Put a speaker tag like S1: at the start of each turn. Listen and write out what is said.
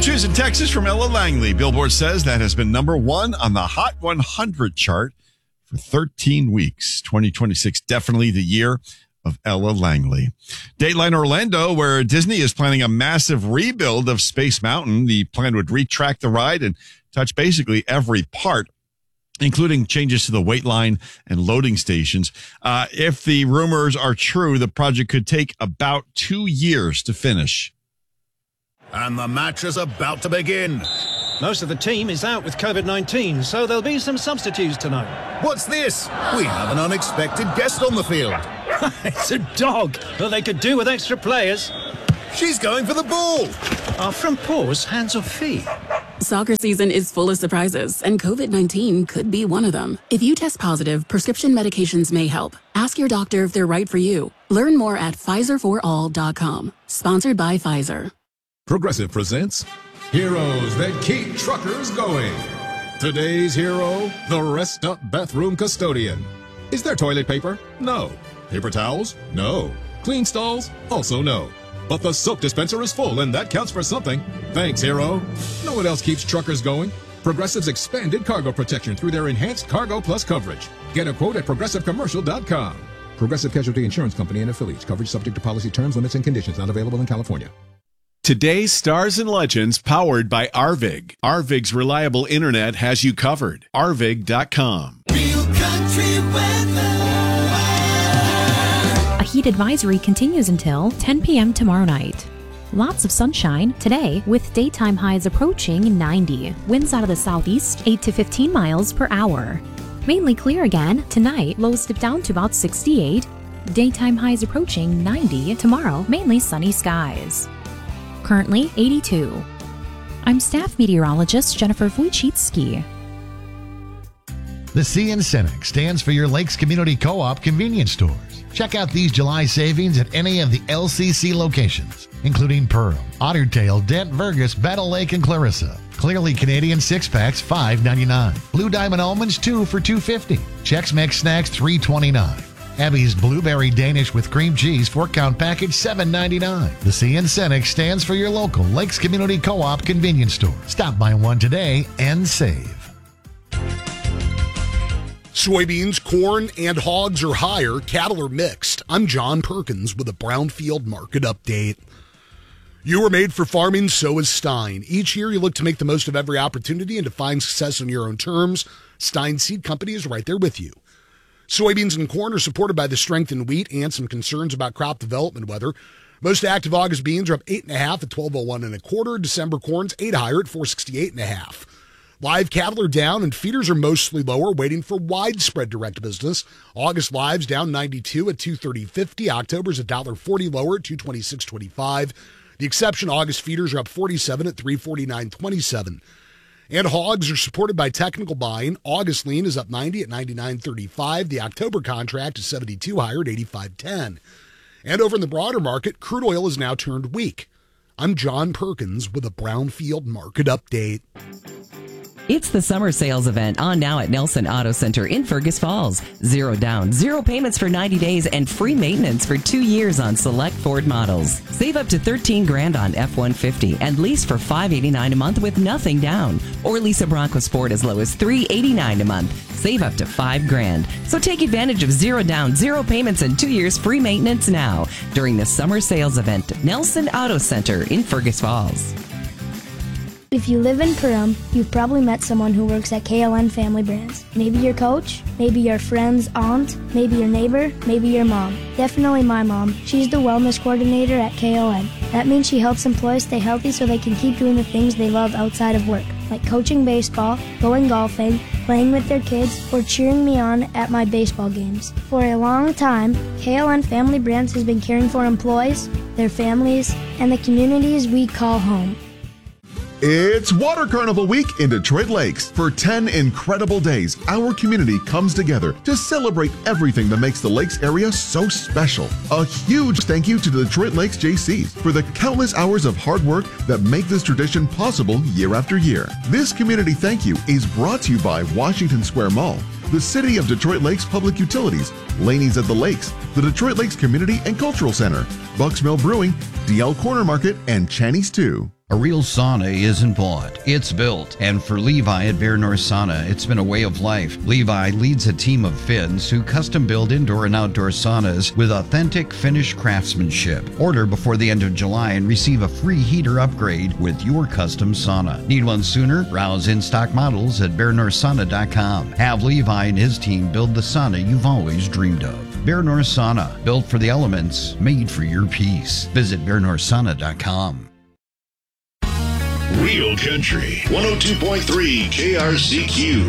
S1: Choosing Texas from Ella Langley. Billboard says that has been number one on the Hot 100 chart for 13 weeks. 2026, definitely the year of Ella Langley. Dateline Orlando, where Disney is planning a massive rebuild of Space Mountain. The plan would retrack the ride and touch basically every part, including changes to the wait line and loading stations. If the rumors are true, the project could take about 2 years to finish.
S2: And the match is about to begin.
S3: Most of the team is out with COVID-19, so there'll be some substitutes tonight.
S2: What's this? We have an unexpected guest on the field.
S3: It's a dog. Well, they could do with extra players.
S2: She's going for the ball.
S3: Are front paws hands or feet?
S4: Soccer season is full of surprises, and COVID-19 could be one of them. If you test positive, prescription medications may help. Ask your doctor if they're right for you. Learn more at PfizerForAll.com. Sponsored by Pfizer.
S5: Progressive presents Heroes That Keep Truckers Going. Today's hero, the Rest Up Bathroom Custodian. Is there toilet paper? No. Paper towels? No. Clean stalls? Also no. But the soap dispenser is full, and that counts for something. Thanks, hero. Know what else keeps truckers going? Progressive's expanded cargo protection through their enhanced Cargo Plus coverage. Get a quote at ProgressiveCommercial.com. Progressive Casualty Insurance Company and affiliates. Coverage subject to policy terms, limits, and conditions. Not available in California.
S6: Today's Stars and Legends powered by Arvig. Arvig's reliable internet has you covered. Arvig.com.
S7: Real country weather.
S8: A heat advisory continues until 10 p.m. tomorrow night. Lots of sunshine today with daytime highs approaching 90. Winds out of the southeast 8 to 15 miles per hour. Mainly clear again tonight. Lows dip down to about 68. Daytime highs approaching 90 tomorrow. Mainly sunny skies. Currently 82. I'm staff meteorologist Jennifer Wojcicki.
S9: The C in Cenex stands for your Lakes Community Co-op convenience stores. Check out these July savings at any of the LCC locations, including Pearl, Otter Tail, Dent, Vergas, Battle Lake, and Clarissa. Clearly Canadian 6-packs, $5.99. Blue Diamond Almonds, 2 for $2.50. Chex Mix Snacks, $3.29. Abby's Blueberry Danish with cream cheese 4-count package, $7.99. The C in Cenex stands for your local Lakes Community Co-op convenience store. Stop by one today and save.
S10: Soybeans, corn, and hogs are higher. Cattle are mixed. I'm John Perkins with a Brownfield Market Update. You were made for farming, so is Stein. Each year you look to make the most of every opportunity and to find success on your own terms. Stein Seed Company is right there with you. Soybeans and corn are supported by the strength in wheat and some concerns about crop development weather. Most active August beans are up 8.5 at 12.01 1/4. December corn's 8 higher at 468.5. Live cattle are down and feeders are mostly lower, waiting for widespread direct business. August lives down 92 at 230.50. October's $1.40 lower at 226.25. The exception, August feeders are up 47 at 349.27. And hogs are supported by technical buying. August lean is up 90 at 99.35. The October contract is 72 higher at 85.10. And over in the broader market, crude oil is now turned weak. I'm John Perkins with a Brownfield Market Update.
S11: It's the summer sales event on now at Nelson Auto Center in Fergus Falls. 0 down, 0 payments for 90 days, and free maintenance for 2 years on select Ford models. Save up to $13,000 on F-150 and lease for $589 a month with nothing down. Or lease a Bronco Sport as low as $389 a month. Save up to $5,000. So take advantage of 0 down, 0 payments, and 2 years free maintenance now during the summer sales event at Nelson Auto Center in Fergus Falls.
S12: If you live in Perham, you've probably met someone who works at KLN Family Brands. Maybe your coach, maybe your friend's aunt, maybe your neighbor, maybe your mom. Definitely my mom. She's the wellness coordinator at KLN. That means she helps employees stay healthy so they can keep doing the things they love outside of work, like coaching baseball, going golfing, playing with their kids, or cheering me on at my baseball games. For a long time, KLN Family Brands has been caring for employees, their families, and the communities we call home.
S13: It's Water Carnival Week in Detroit Lakes. For 10 incredible days, our community comes together to celebrate everything that makes the Lakes area so special. A huge thank you to the Detroit Lakes JCs for the countless hours of hard work that make this tradition possible year after year. This community thank you is brought to you by Washington Square Mall, the City of Detroit Lakes Public Utilities, Laney's at the Lakes, the Detroit Lakes Community and Cultural Center, Bucks Mill Brewing, DL Corner Market, and Channy's 2.
S14: A real sauna isn't bought, it's built. And for Levi at Bear North Sauna, it's been a way of life. Levi leads a team of Finns who custom build indoor and outdoor saunas with authentic Finnish craftsmanship. Order before the end of July and receive a free heater upgrade with your custom sauna. Need one sooner? Browse in-stock models at bearnorthsauna.com. Have Levi and his team build the sauna you've always dreamed of. Bear North Sauna, built for the elements, made for your peace. Visit bearnorthsauna.com.
S2: Real Country 102.3 KRCQ.